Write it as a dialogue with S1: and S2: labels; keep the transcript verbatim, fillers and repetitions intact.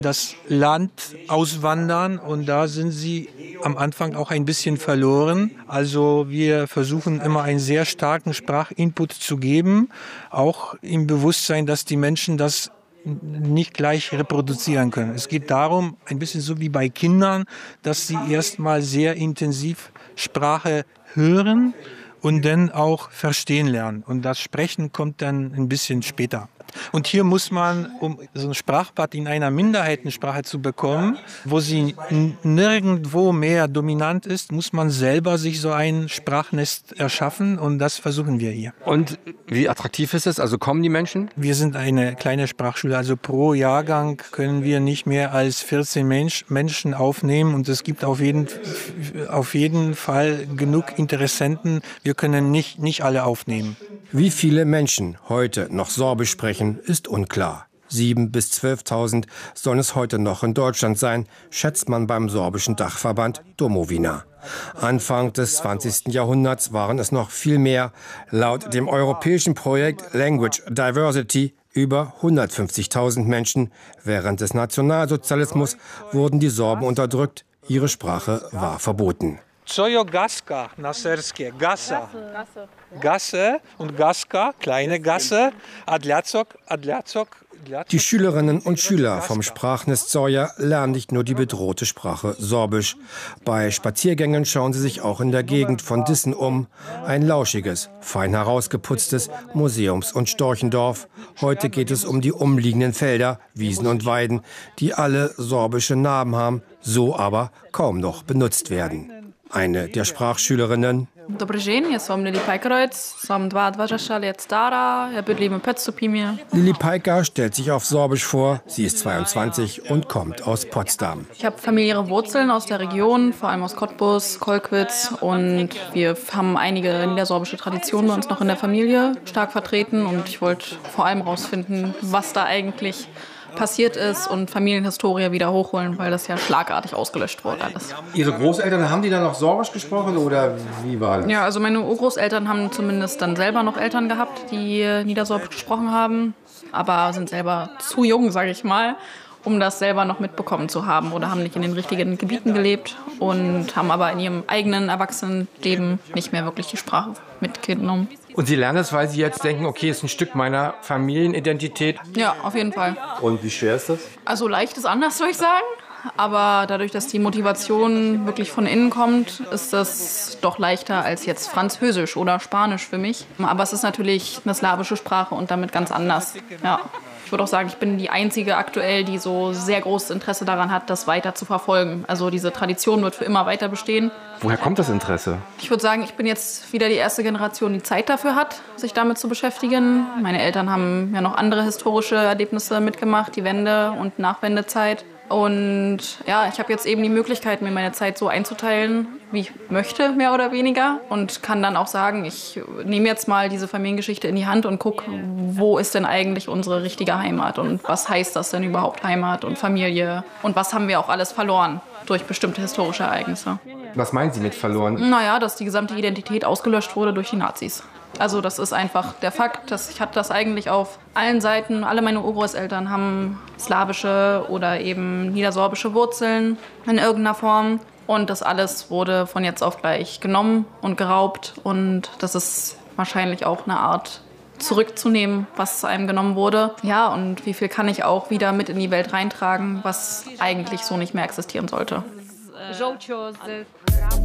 S1: das Land auswandern und da sind sie am Anfang auch ein bisschen verloren. Also wir versuchen immer einen sehr starken Sprachinput zu geben, auch im Bewusstsein, dass die Menschen das nicht gleich reproduzieren können. Es geht darum, ein bisschen so wie bei Kindern, dass sie erstmal sehr intensiv Sprache hören und dann auch verstehen lernen. Und das Sprechen kommt dann ein bisschen später. Und hier muss man, um so ein Sprachbad in einer Minderheitensprache zu bekommen, wo sie nirgendwo mehr dominant ist, muss man selber sich so ein Sprachnest erschaffen und das versuchen wir hier.
S2: Und wie attraktiv ist es? Also kommen die Menschen?
S1: Wir sind eine kleine Sprachschule, also pro Jahrgang können wir nicht mehr als vierzehn Mensch, Menschen aufnehmen und es gibt auf jeden, auf jeden Fall genug Interessenten. Wir können nicht, nicht alle aufnehmen.
S3: Wie viele Menschen heute noch Sorbisch sprechen, ist unklar. siebentausend bis zwölftausend sollen es heute noch in Deutschland sein, schätzt man beim sorbischen Dachverband Domovina. Anfang des zwanzigsten Jahrhunderts waren es noch viel mehr. Laut dem europäischen Projekt Language Diversity über hundertfünfzigtausend Menschen. Während des Nationalsozialismus wurden die Sorben unterdrückt. Ihre Sprache war verboten.
S1: Cojo Gaska na serskie, Gasa. Gasse und Gaska, kleine Gasse, Adliacok, Adliacok.
S3: Die Schülerinnen und Schüler vom Sprachnest Zoja lernen nicht nur die bedrohte Sprache Sorbisch. Bei Spaziergängen schauen sie sich auch in der Gegend von Dissen um. Ein lauschiges, fein herausgeputztes Museums- und Storchendorf. Heute geht es um die umliegenden Felder, Wiesen und Weiden, die alle sorbische Namen haben, so aber kaum noch benutzt werden. Eine der Sprachschülerinnen. Lili Pajka stellt sich auf Sorbisch vor. Sie ist zweiundzwanzig und kommt aus Potsdam.
S4: Ich habe familiäre Wurzeln aus der Region, vor allem aus Cottbus, Kolkwitz. Und wir haben einige niedersorbische Traditionen bei uns noch in der Familie stark vertreten. Und ich wollte vor allem herausfinden, was da eigentlich passiert ist und Familienhistorie wieder hochholen, weil das ja schlagartig ausgelöscht wurde alles.
S2: Ihre Großeltern, haben die dann noch Sorbisch gesprochen oder wie war das?
S4: Ja, also meine Urgroßeltern haben zumindest dann selber noch Eltern gehabt, die Niedersorbisch gesprochen haben, aber sind selber zu jung, sage ich mal, um das selber noch mitbekommen zu haben oder haben nicht in den richtigen Gebieten gelebt und haben aber in ihrem eigenen Erwachsenenleben nicht mehr wirklich die Sprache mitgenommen.
S2: Und Sie lernen es, weil Sie jetzt denken, okay, es ist ein Stück meiner Familienidentität?
S4: Ja, auf jeden Fall.
S2: Und wie schwer ist das?
S4: Also leicht ist anders, würde ich sagen. Aber dadurch, dass die Motivation wirklich von innen kommt, ist das doch leichter als jetzt Französisch oder Spanisch für mich. Aber es ist natürlich eine slawische Sprache und damit ganz anders. Ja. Ich würde auch sagen, ich bin die Einzige aktuell, die so sehr großes Interesse daran hat, das weiter zu verfolgen. Also diese Tradition wird für immer weiter bestehen.
S2: Woher kommt das Interesse?
S4: Ich würde sagen, ich bin jetzt wieder die erste Generation, die Zeit dafür hat, sich damit zu beschäftigen. Meine Eltern haben ja noch andere historische Erlebnisse mitgemacht, die Wende- und Nachwendezeit. Und ja, ich habe jetzt eben die Möglichkeit, mir meine Zeit so einzuteilen, wie ich möchte, mehr oder weniger. Und kann dann auch sagen, ich nehme jetzt mal diese Familiengeschichte in die Hand und gucke, wo ist denn eigentlich unsere richtige Heimat? Und was heißt das denn überhaupt, Heimat und Familie? Und was haben wir auch alles verloren durch bestimmte historische Ereignisse?
S2: Was meinen Sie mit verloren?
S4: Naja, dass die gesamte Identität ausgelöscht wurde durch die Nazis. Also das ist einfach der Fakt, dass ich hatte das eigentlich auf allen Seiten. Alle meine Urgroßeltern haben slawische oder eben niedersorbische Wurzeln in irgendeiner Form. Und das alles wurde von jetzt auf gleich genommen und geraubt. Und das ist wahrscheinlich auch eine Art zurückzunehmen, was einem genommen wurde. Ja, und wie viel kann ich auch wieder mit in die Welt reintragen, was eigentlich so nicht mehr existieren sollte.